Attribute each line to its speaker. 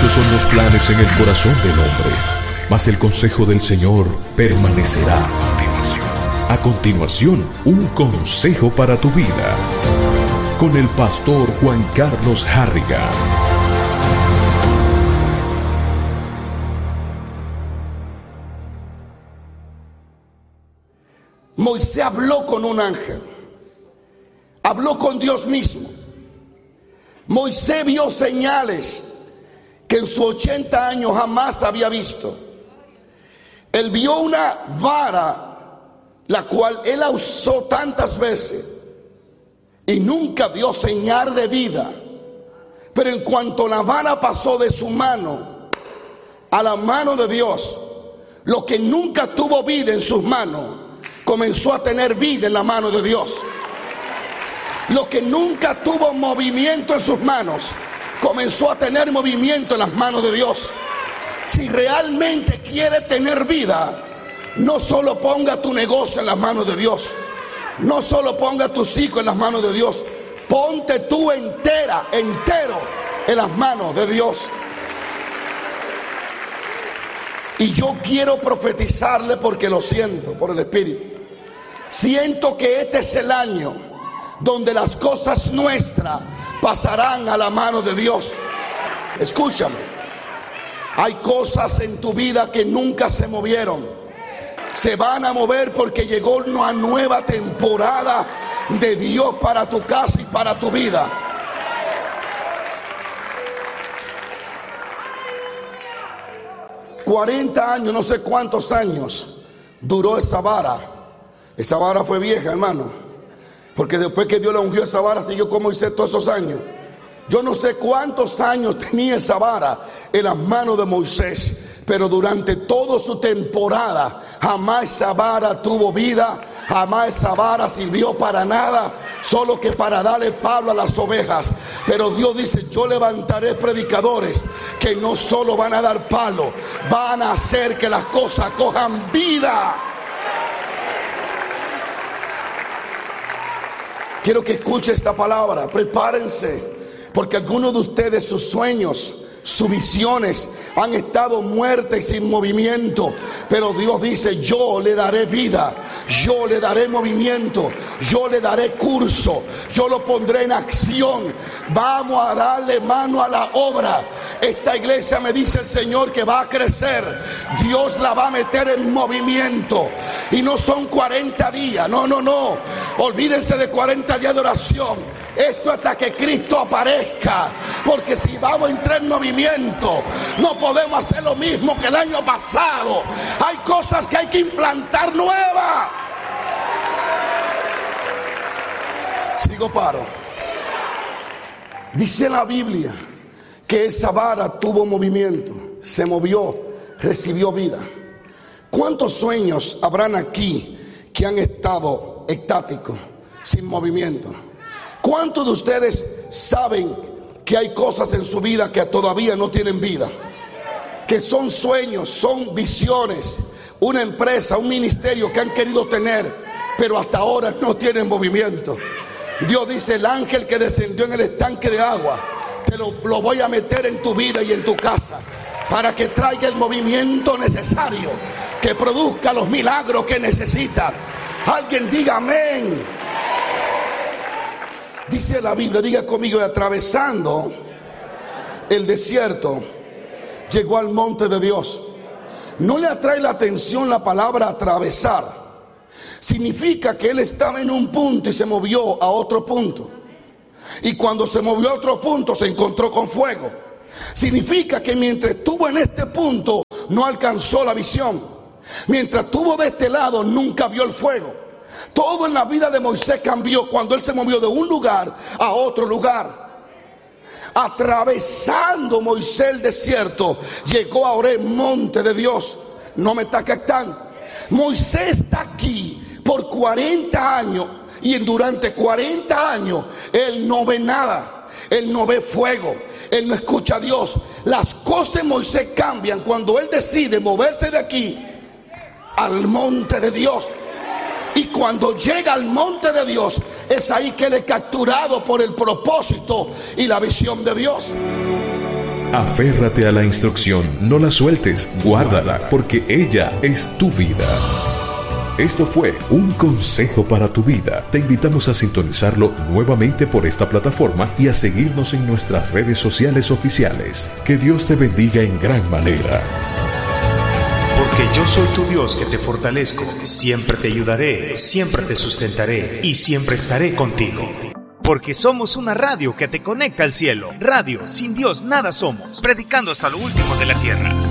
Speaker 1: Muchos son los planes en el corazón del hombre, mas el consejo del Señor permanecerá. A continuación, un consejo para tu vida, con el pastor Juan Carlos Harriga.
Speaker 2: Moisés habló con un ángel, habló con Dios mismo. Moisés vio señales que en sus 80 años jamás había visto. Él vio una vara, la cual él la usó tantas veces y nunca dio señal de vida. Pero en cuanto la vara pasó de su mano a la mano de Dios, lo que nunca tuvo vida en sus manos comenzó a tener vida en la mano de Dios. Lo que nunca tuvo movimiento en sus manos comenzó a tener movimiento en las manos de Dios. Si realmente quiere tener vida, no solo ponga tu negocio en las manos de Dios, no solo ponga tus hijos en las manos de Dios, ponte tú entero en las manos de Dios. Y yo quiero profetizarle, porque lo siento por el Espíritu. Siento que este es el año donde las cosas nuestras pasarán a la mano de Dios. Escúchame, hay cosas en tu vida que nunca se movieron. Se van a mover porque llegó una nueva temporada de Dios para tu casa y para tu vida. $40 años, no sé cuántos años duró esa vara. Esa vara fue vieja, hermano, porque después que Dios la ungió, esa vara siguió con Moisés todos esos años. Yo no sé cuántos años tenía esa vara en las manos de Moisés, pero durante toda su temporada jamás esa vara tuvo vida, jamás esa vara sirvió para nada, solo que para darle palo a las ovejas. Pero Dios dice: yo levantaré predicadores que no solo van a dar palo, van a hacer que las cosas cojan vida. Quiero que escuche esta palabra, prepárense, porque algunos de ustedes, sus sueños, sus visiones han estado muertas y sin movimiento, pero Dios dice: yo le daré vida, yo le daré movimiento, yo le daré curso, yo lo pondré en acción. Vamos a darle mano a la obra. Esta iglesia, me dice el Señor, que va a crecer. Dios la va a meter en movimiento, y no son 40 días, no, olvídense de 40 días de oración. Esto hasta que Cristo aparezca, porque si vamos a entrar en movimiento, no podemos hacer lo mismo que el año pasado. Hay cosas que hay que implantar nuevas. Sigo paro. Dice la Biblia que esa vara tuvo movimiento, se movió, recibió vida. ¿Cuántos sueños habrán aquí que han estado estáticos, sin movimiento? ¿Cuántos de ustedes saben que hay cosas en su vida que todavía no tienen vida? Que son sueños, son visiones, una empresa, un ministerio que han querido tener, pero hasta ahora no tienen movimiento. Dios dice: el ángel que descendió en el estanque de agua, te lo voy a meter en tu vida y en tu casa, para que traiga el movimiento necesario, que produzca los milagros que necesita. Alguien diga amén. Dice la Biblia, diga conmigo: atravesando el desierto, llegó al monte de Dios. ¿No le atrae la atención la palabra atravesar? Significa que él estaba en un punto y se movió a otro punto. Y cuando se movió a otro punto, se encontró con fuego. Significa que mientras estuvo en este punto, no alcanzó la visión. Mientras estuvo de este lado, nunca vio el fuego. Todo en la vida de Moisés cambió cuando él se movió de un lugar a otro lugar. Atravesando Moisés el desierto, llegó a Oreb, monte de Dios. No me está captando. Moisés está aquí por 40 años, y durante 40 años él no ve nada, él no ve fuego, él no escucha a Dios. Las cosas en Moisés cambian cuando él decide moverse de aquí al monte de Dios. Y cuando llega al monte de Dios, es ahí que él es capturado por el propósito y la visión de Dios.
Speaker 1: Aférrate a la instrucción, no la sueltes, guárdala, porque ella es tu vida. Esto fue Un Consejo para tu Vida. Te invitamos a sintonizarlo nuevamente por esta plataforma y a seguirnos en nuestras redes sociales oficiales. Que Dios te bendiga en gran manera.
Speaker 3: Porque yo soy tu Dios que te fortalezco, siempre te ayudaré, siempre te sustentaré y siempre estaré contigo. Porque somos una radio que te conecta al cielo. Radio, sin Dios nada somos. Predicando hasta lo último de la tierra.